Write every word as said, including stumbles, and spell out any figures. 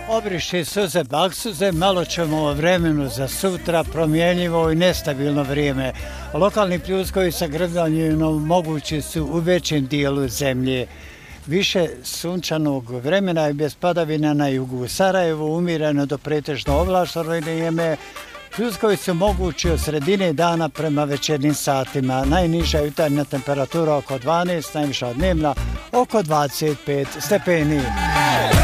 Obriši suze, bak suze, malo ćemo o vremenu za sutra, promjenjivo i nestabilno vrijeme. Lokalni pljuskovi sa grmljanjem mogući su u većem dijelu zemlje. Više sunčanog vremena i bez padavina na jugu. U Sarajevu umireno do pretežno oblačno vrijeme. Pljuskovi su mogući od sredine dana prema večernjim satima. Najniža jutarnja temperatura oko dvanaest, najviša dnevna oko dvadeset pet stepeni.